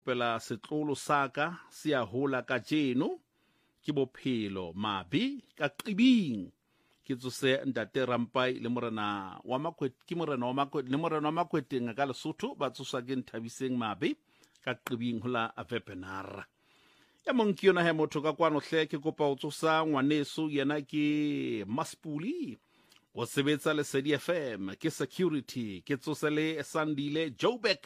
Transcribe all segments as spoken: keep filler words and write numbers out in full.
pela setlolo saka se a hola ka jeno ke bophelo mabi ka qibing ke tsose ntate Rampai le morena wa makwet ke morena wa makwet le morena wa makweteng ka Lesotho ba tsosa ke Nthabiseng mabi ka qibing hola a webinar ya monki yona he motho ka kwano hle ke kopa o tsosa ngwaneso yena ke Maspuli o sebetsa le Lesedi F M ke security ke tsose le Sandile Joburg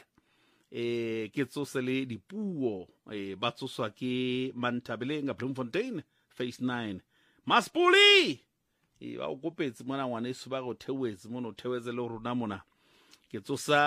eh ke tsose le dipuo eh ba tsoswa ke Mantabeleng Bloemfontein phase nine Maspuli e ba o kopetse mona ngwaneso ba go thewetse mono thewetse le rona mona ke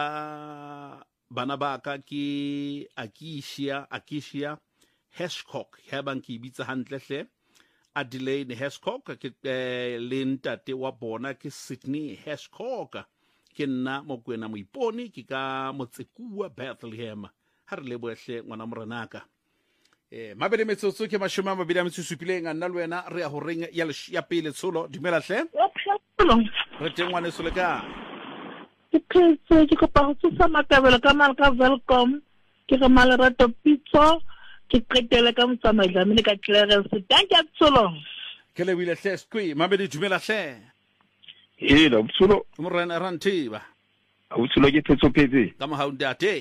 tsosa bana ba ka ke Akishia Akishia Heshcock ha bang ke bitsa hantle hle Adelaide Heshcock ke le ntate wa bona ke Sydney Heshcock ke nna Mokwena Moiponi ke ka Motsekua Bethlehem ha re le bohle ngwana morenaka eh mabele metsotso ke mashome a mabedi a metso supileng a nna le wena re a ho reng ya ya pele tsholo dumela hle re teng ngwane so le ka ke phetse ke kopa ho tsosa makabelo ka mala ka welcome ke re malerato pitso ke qetele ka motsamaiza mme ka clearance thank you tsholo ke le wile hle skwi mabedi dumela hle eh la tsholo morena rantiba a tsholo ke tsetso phetse ka mohaundate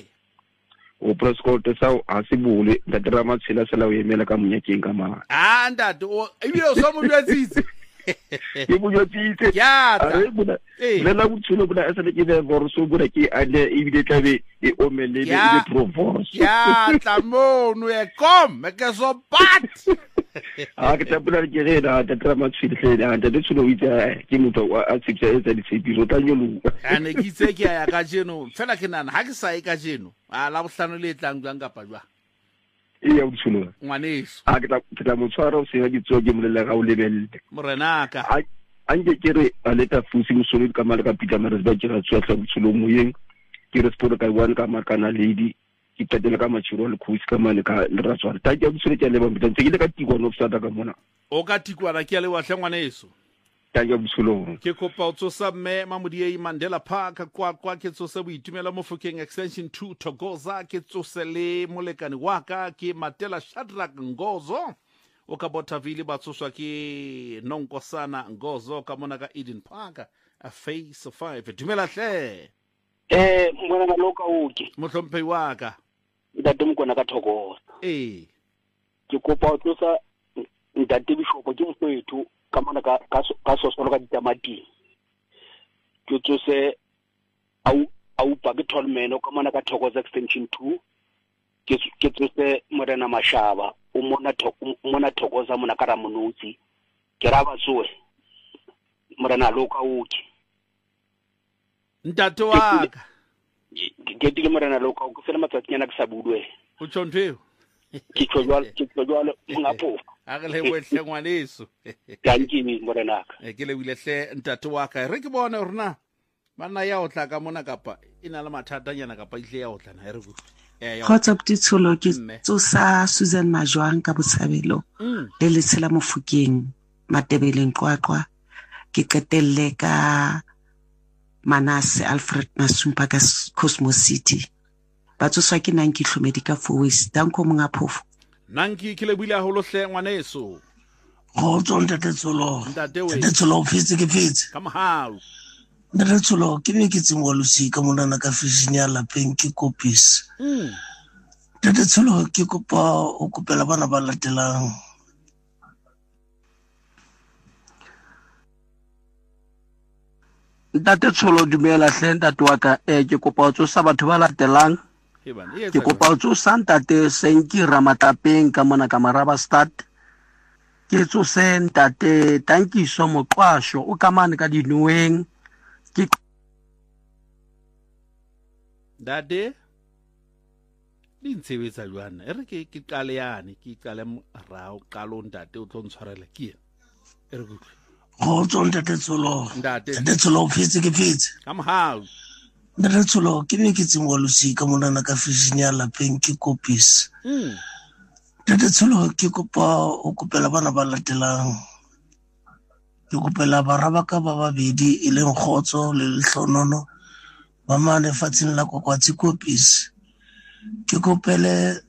o prescott sa a se bole da drama tshela sela o emela ka monyakeng ka mala ah ndate o ebile o so mo byatsitse ke bonyatitse ya are bona le la botsholo bona a sele ke be borso bona ke a le ebile tlabe e omele le e provost ya tlamono e kom ke so bat a ke tabula ke re da drama tshile le anda de tsholo itse ke motho a tsitse etsa di tsebiro tla nyolo ane ke itse ke ya ka jeno fela ke nana ha ke sa e ka jeno a la bohlano le tlang jang ka pajwa e ya botsholo ngwaneso a ke tla ke tla motshwaro se ga ditso ke molela ga o lebelle morenaka a nge ke re a leta fusi mosolo ka mala ka Peter Mares ba tshela tswatla botsholo moyeng ke re sport ka one ka makana lady ke tatela ka machiro le khusi ka mane ka leratswana ta ke botsholo ke le ba mtse ke le ka tikwa no fsata ka mona o ka tikwana ke le wa hle ngwaneso ta ke botsholo ke kopa o tsosa mme Mamodiei Mandela Park kwa kwa ke tsosa boitumela mo Fokeng extension two Thokoza ke tsose le molekani wa ka ke Matela Shadrack Ngozo o ka Bothaville ba tsoswa ke Nonkosana Ngozo ka mona ka Eden Park a phase five dumela hle eh mona na loka uke mohlomphei wa ka ntate mkona ka Thokoza eh ke kopa o tlosa ntate Bishopo ke mfethu ka mona ka ka sosolo ka ditamati ke tsose au au pa ke tolmeno ka mona ka Thokoza extension two ke ke tsose morena Mashaba o mona mona Thokoza mona ka Ramonotsi ke ra batsoe morena loka uke ntate wa ka ke ke morena loka uke fela matsatsnyana ke sa budwe o tshontheo ke tshojwa ke tshojwa ngapo a re le bohle ngwaneso danki ni morenaka e ke le wile hle ntate wa ka re ke bone rona bana ya o tla ka mona kapa ina le mathata nyana kapa ile ya o tla na re go eh khotsa ptitsholo ke tsosa Susan Majwang ka Botshabelo le le tshela Mofokeng Matebeleng Qwaqwa ke qetelle ka Manase Alfred Masumpa ka Cosmos City ba tsoswa ke Nanki Hlomedi ka Fourways danko monga phofo Nanki ke le buile a holo hle ngwaneso go tsonta tetsolo ntate we tetsolo phetse ke phetse ka mohau nna tsolo ke be ke tsengwa losika monana ka fishing ya lapeng ke kopis mm tetsolo ke kopa o kopela bana ba latelang ntate tsholo dumela hle ntate wa ka eh ke kopa o tsosa batho ba latelang ke kopa o tsosa ntate Senki Ramatapeng ka mona ka Maraba Start ke tsose ntate Tankiso Moqwasho o ka mane ka Dinuweng ke dade dintshebetsa jwana e re ke ke qale yane ke qale rao qalo ntate o tlo ntshwarela ke e re go go tsonta tetsolo ntate tetsolo phetse ke phetse ka mohau nna tsolo ke be ke tsengwa losika monana ka fishing ya lapeng ke kopis mm tetsolo ke kopa o kopela bana ba latelang ke kopela baraba ka ba babedi e leng Khotso le Lehlonono ba mane fatseng la Kokwatsi kopis ke kopele